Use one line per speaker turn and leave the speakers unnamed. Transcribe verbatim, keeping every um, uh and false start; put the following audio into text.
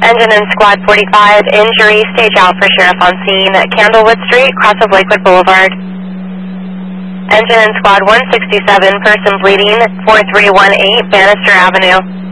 Engine in Squad forty-five, injury, stage out for Sheriff on scene, Candlewood Street, cross of Lakewood Boulevard. Engine in Squad one sixty-seven, person bleeding, four three one eight, Bannister Avenue.